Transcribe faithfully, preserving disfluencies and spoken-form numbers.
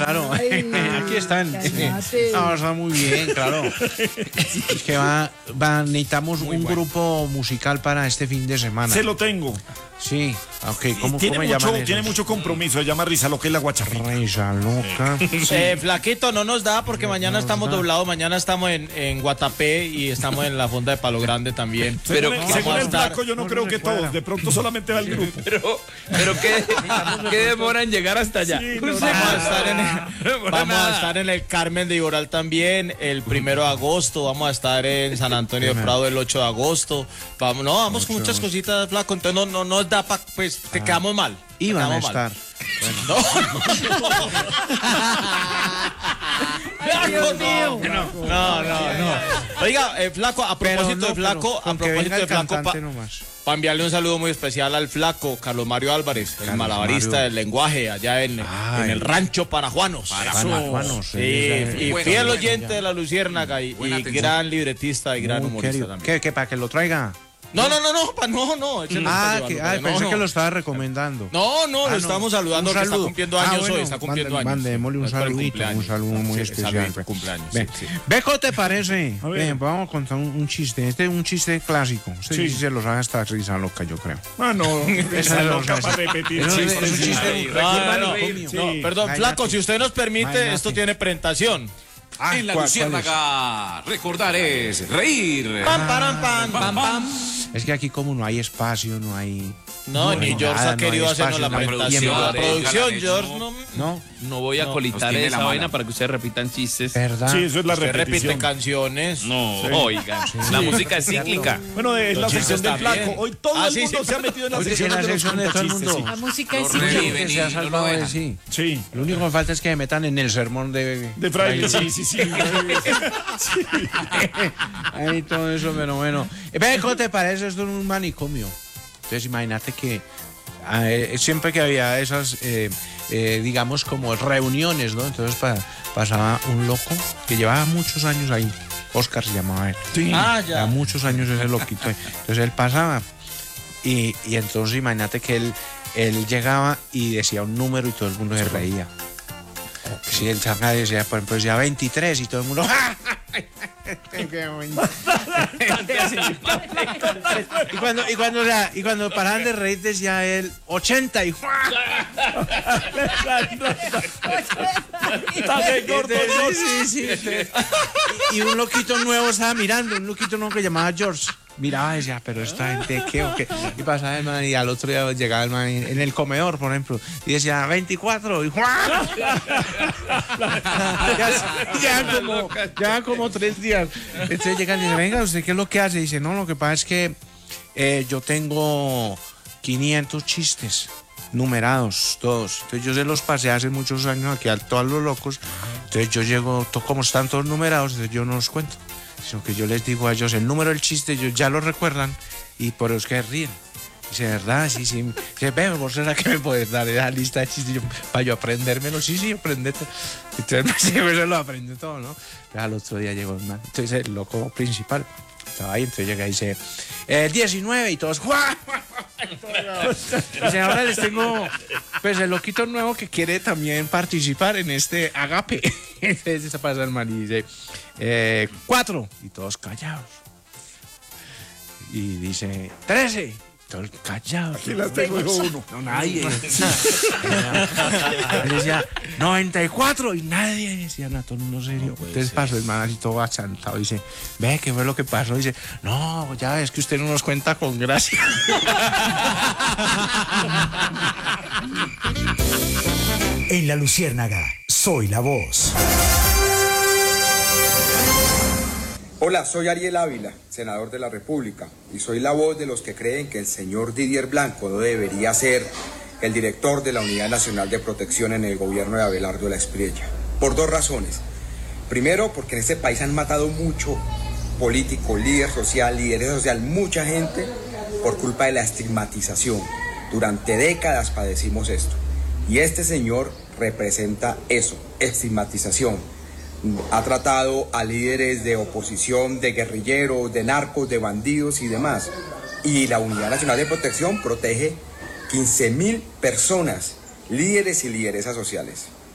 claro. Ay, aquí están. cállate. No, está muy bien, claro. Es que va, va necesitamos Muy un bueno. grupo musical para este fin de semana. Se lo tengo. Sí, ok. Y ¿Cómo, tiene, cómo mucho, llaman tiene esos? mucho compromiso. Se llama Risa lo que es la guacharrita. Risa loca. Eh, flaquito, no nos da porque mañana estamos doblados, mañana estamos en, en Guatapé y estamos en la fonda de Palo Grande también. Pero vamos según a el estar- flaco, yo no no creo se que cuadra. todos. De pronto solamente va el grupo. Pero, pero ¿qué, ¿qué demora en llegar hasta allá? Sí, no, Vamos a estar en el, No demora vamos a nada. estar en el Carmen de Iboral también el primero de agosto, vamos a estar en San Antonio de Prado el ocho de agosto. Vamos, no, vamos con muchas cositas, flaco, entonces no, no nos da pa, pues te quedamos mal. te Iban a quedamos mal. estar. No, Ay, Dios mío. no, no, no. Oiga, eh, flaco, a propósito no, de flaco, pero a con que propósito venga de el flaco, cantante pa- nomás. para enviarle un saludo muy especial al flaco Carlos Mario Álvarez, el Carlos malabarista Mario. del lenguaje allá en, Ay. en el rancho Parajuanos. Parajuanos, Sí, sí, y bueno, fiel bueno, oyente ya. de la Luciérnaga y, Buena y atención. gran libretista y gran Muy humorista querido. también. ¿Qué, qué, para que lo traiga? No, no, no, no, pa- no, no. ese no Ah, está que, llevando, ah, porque pensé no, que no. lo estaba recomendando. No, no, Ah, lo no. estamos saludando Un que está saludo. cumpliendo Ah, años bueno, hoy, está cumpliendo mande- años. mandémosle un Es por el saludito, cumpleaños. un saludo muy Sí, especial. saludito, cumpleaños, Ve, sí, sí. Beco, ¿te parece? A ver. Ven, vamos a contar un, un chiste. Este es un chiste clásico. Este Sí. sí se lo sabe hasta Risa Loca, yo creo. Ah, no. Esa Esa loca no, para repetir. Eso es- chistes. es un chiste Ay, muy- No, no, Recuerda no, lo mío. Sí. no, perdón, Cállate. flaco, si usted nos permite, Cállate. esto tiene presentación. Ah, En la ¿cuál- cuál es? Luciérnaga, recordar es reír. Pam, param, pam, pam, pam. Es que aquí como no hay espacio, no hay... No, No ni hay George nada, ha no querido hay hacernos la espacio, no hay presentación. tiempo. La producción, Déjala, George, no. no. No, No voy a No, colitar Nos tiene esa la vaina mala. para que ustedes repitan chistes. ¿verdad? Sí, eso es la Usted repite repetición. canciones. No, oigan, la música es cíclica. Bueno, es la Los sección chistes del flaco. también. Hoy todo Ah, el sí, mundo sí. se ha metido en la Oye, sección en la de los sección de todo el cuentachistes, mundo. La música es Lo cíclica. reviven. Que y se ha no lo salvado de dejan. sí. Sí. Sí. Lo único que falta es que me metan en el sermón de... De fraile, sí, sí, sí. Ahí todo eso, pero bueno. Ve, ¿cómo te parece esto en un manicomio? Entonces imagínate que eh, siempre que había esas, eh, eh, digamos, como reuniones, ¿no? Entonces pa- pasaba un loco que llevaba muchos años ahí. Oscar se llamaba él. Ah, Ya ya. muchos años ese loquito. Entonces él pasaba y, y entonces imagínate que él, él llegaba y decía un número y todo el mundo se reía. Si él saca decía, por ejemplo, decía veintitrés y todo el mundo... Qué bonito. y cuando, y cuando, o sea, y cuando paraban de reír decía él ochenta y... También corto, Entonces, sí, sí, entonces, y, y un loquito nuevo estaba mirando, un loquito nuevo que llamaba George. Miraba y decía, pero esta gente, ¿qué o qué? Y pasaba el man y al otro día llegaba el man en el comedor, por ejemplo, y decía veinticuatro y ya, ya como, ya como tres días. Entonces llegan y dicen, venga, ¿usted qué es lo que hace? Y dice, no, lo que pasa es que eh, yo tengo quinientos chistes numerados, todos. Entonces yo se los pasé hace muchos años aquí a todos los locos. Entonces yo llego, to- como están todos numerados, entonces yo no los cuento. Sino que yo les digo a ellos el número del chiste, ellos ya lo recuerdan y por eso es que ríen. Dice, ¿verdad? Sí, sí. Dice, ve, ¿vos será que me puedes dar esa lista de chistes yo- para yo aprendérmelo? Sí, sí, aprendete. Entonces pues, se lo aprende todo, ¿no? Pero al otro día llegó el man. Entonces el loco principal estaba ahí, entonces llega y dice, eh, diecinueve y todos, ¡guau! Dice, ahora les tengo, pues el loquito nuevo que quiere también participar en este agape. Entonces se pasa el man y dice, eh, cuatro y todos callados. Y dice, trece. Todos callados. Aquí las tengo, dijo uno. No, nadie. Él decía, noventa y cuatro y nadie decía nada, todo el mundo serio. Entonces pasó el man así todo achantado. Dice, ve, ¿qué fue lo que pasó? Dice, no, ya es que usted no nos cuenta con gracia. En La Luciérnaga, soy la voz. Hola, soy Ariel Ávila, senador de la República, y soy la voz de los que creen que el señor Didier Blanco no debería ser el director de la Unidad Nacional de Protección en el gobierno de Abelardo de la Espriella. Por dos razones. Primero, porque en este país han matado mucho político, líder social, líder social, mucha gente por culpa de la estigmatización. Durante décadas padecimos esto. Y este señor representa eso, estigmatización. Ha tratado a líderes de oposición, de guerrilleros, de narcos, de bandidos y demás. Y la Unidad Nacional de Protección protege quince mil personas, líderes y lideresas sociales.